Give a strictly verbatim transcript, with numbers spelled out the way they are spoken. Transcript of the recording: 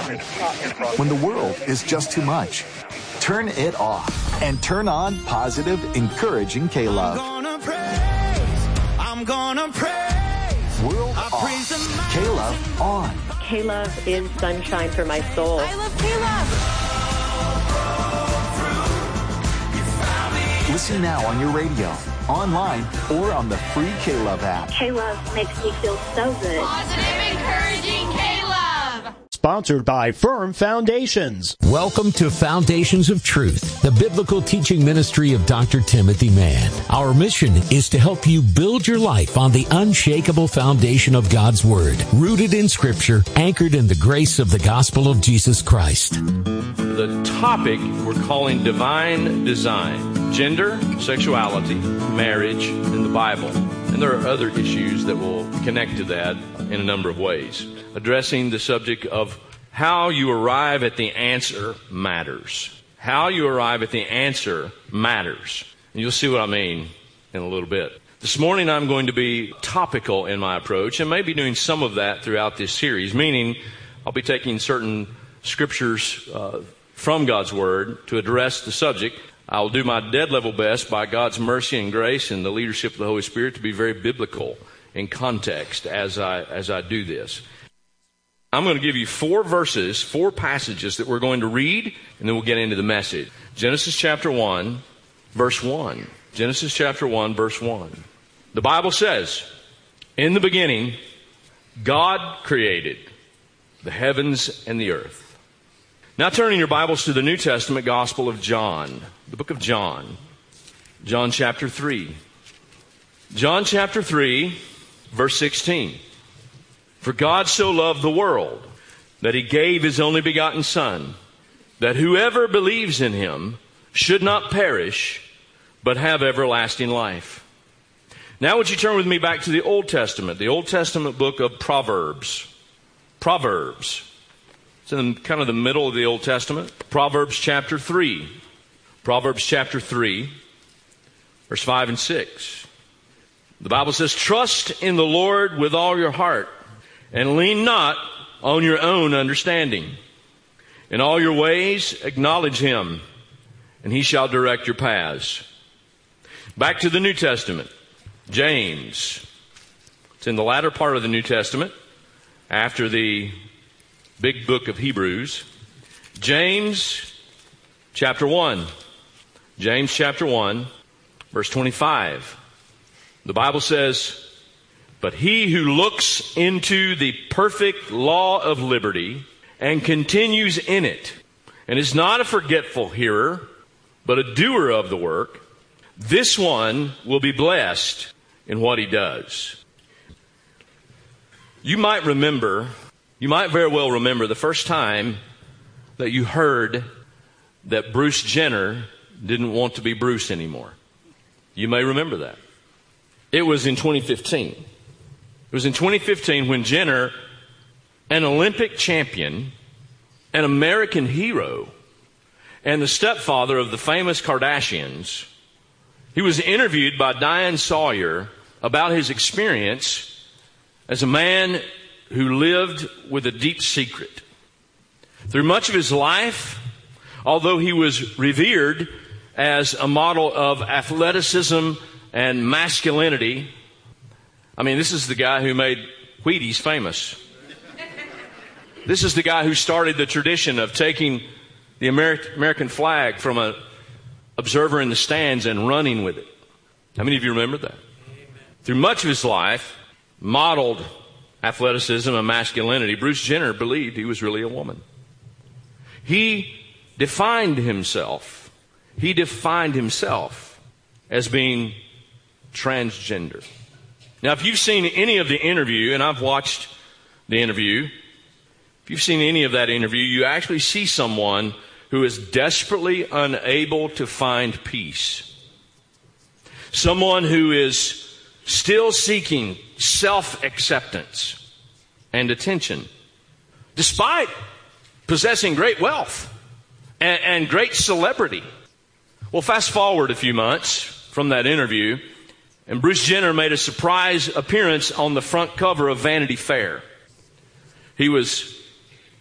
When the world is just too much, turn it off and turn on positive, encouraging K-Love. I'm gonna praise, I'm gonna praise. World I off, K-Love on. K-Love is sunshine for my soul. I love K-Love. Listen now on your radio, online, or on the free K-Love app. K-Love makes me feel so good. Positive, encouraging K-Love. Sponsored by Firm Foundations. Welcome to Foundations of Truth, the biblical teaching ministry of Doctor Timothy Mann. Our mission is to help you build your life on the unshakable foundation of God's Word, rooted in Scripture, anchored in the grace of the gospel of Jesus Christ. The topic we're calling Divine Design: gender, sexuality, marriage, and the Bible. And there are other issues that will connect to that in a number of ways. Addressing the subject of how you arrive at the answer matters. How you arrive at the answer matters. And you'll see what I mean in a little bit. This morning I'm going to be topical in my approach and maybe doing some of that throughout this series, meaning I'll be taking certain scriptures uh, from God's Word to address the subject. I'll do my dead level best by God's mercy and grace and the leadership of the Holy Spirit to be very biblical in context as I as I do this. I'm going to give you four verses, four passages that we're going to read, and then we'll get into the message. Genesis chapter one, verse one. Genesis chapter one, verse one. The Bible says, "In the beginning, God created the heavens and the earth." Now turning your Bibles to the New Testament Gospel of John, the book of John, John chapter three. John chapter three, verse sixteen. "For God so loved the world that he gave his only begotten Son, that whoever believes in him should not perish, but have everlasting life." Now would you turn with me back to the Old Testament, the Old Testament book of Proverbs. Proverbs. It's in kind of the middle of the Old Testament. Proverbs chapter three. Proverbs chapter three, verse five and six. The Bible says, "Trust in the Lord with all your heart, and lean not on your own understanding. In all your ways acknowledge him, and he shall direct your paths." Back to the New Testament. James. It's in the latter part of the New Testament, after the big book of Hebrews. James chapter one. James chapter one, verse twenty-five. The Bible says, "But he who looks into the perfect law of liberty and continues in it, and is not a forgetful hearer, but a doer of the work, this one will be blessed in what he does." You might remember, you might very well remember the first time that you heard that Bruce Jenner didn't want to be Bruce anymore. You may remember that. It was in twenty fifteen. It was in twenty fifteen when Jenner, an Olympic champion, an American hero, and the stepfather of the famous Kardashians, he was interviewed by Diane Sawyer about his experience as a man who lived with a deep secret. Through much of his life, although he was revered as a model of athleticism and masculinity, I mean, this is the guy who made Wheaties famous. This is the guy who started the tradition of taking the Ameri- American flag from an observer in the stands and running with it. How many of you remember that? Amen. Through much of his life, modeled athleticism and masculinity, Bruce Jenner believed he was really a woman. He defined himself. He defined himself as being transgender. Now, if you've seen any of the interview, and I've watched the interview, if you've seen any of that interview, you actually see someone who is desperately unable to find peace. Someone who is still seeking self-acceptance and attention, despite possessing great wealth and, and great celebrity. Well, fast forward a few months from that interview, and Bruce Jenner made a surprise appearance on the front cover of Vanity Fair. He was